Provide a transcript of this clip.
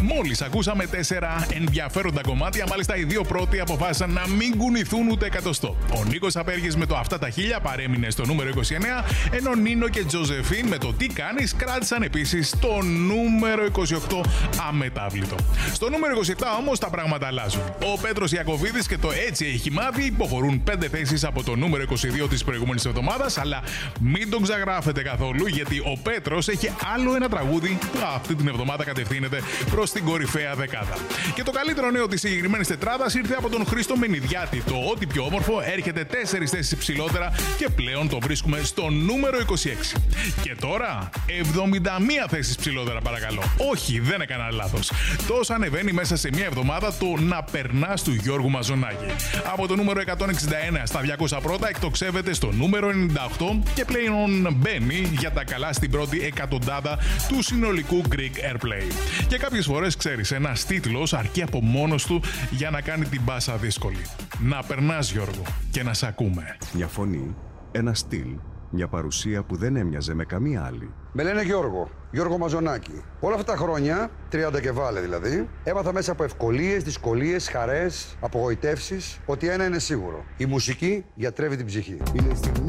Μόλις ακούσαμε 4 ενδιαφέροντα κομμάτια, μάλιστα οι δύο πρώτοι αποφάσισαν να μην κουνηθούν ούτε εκατοστό. Ο Νίκος Απέργης με το Αυτά τα χίλια παρέμεινε στο νούμερο 29, ενώ Νίνο και Τζοζεφίν με το Τι κάνεις κράτησαν επίσης το νούμερο 28 αμετάβλητο. Στο νούμερο 27 όμως τα πράγματα αλλάζουν. Ο Πέτρος Ιακωβίδης και το Έτσι έχει μάθει υποχωρούν 5 θέσεις από το νούμερο 22 της προηγούμενης εβδομάδας, αλλά μην τον ξαγράφετε καθόλου, γιατί ο Πέτρος έχει άλλο ένα τραγούδι που αυτή την εβδομάδα κατευθύνεται προς την κορυφαία δεκάδα. Και το καλύτερο νέο της συγκεκριμένης τετράδας ήρθε από τον Χρήστο Μενιδιάτη. Το Ό,τι πιο όμορφο έρχεται 4 θέσεις ψηλότερα και πλέον το βρίσκουμε στο νούμερο 26. Και τώρα 71 θέσεις ψηλότερα, παρακαλώ. Όχι, δεν έκανα λάθος. Τόσο ανεβαίνει μέσα σε μια εβδομάδα το Να περνάς του Γιώργου Μαζονάκη. Από το νούμερο 161 στα 201 εκτοξεύεται στο νούμερο 98 και πλέον μπαίνει για τα καλά στην πρώτη εκατοντάδα του συνολικού Greek Airplay. Και κάποιες φορές, ξέρεις, ένας τίτλος αρκεί από μόνος του για να κάνει την μπάσα δύσκολη. Να περνάς, Γιώργο, και να σ' ακούμε. Μια φωνή, ένα στυλ, μια παρουσία που δεν έμοιαζε με καμία άλλη. Με λένε Γιώργο Μαζονάκη. Όλα αυτά τα χρόνια, 30 και βάλε δηλαδή, έμαθα μέσα από ευκολίες, δυσκολίες, χαρές, απογοητεύσεις, ότι ένα είναι σίγουρο. Η μουσική γιατρεύει την ψυχή.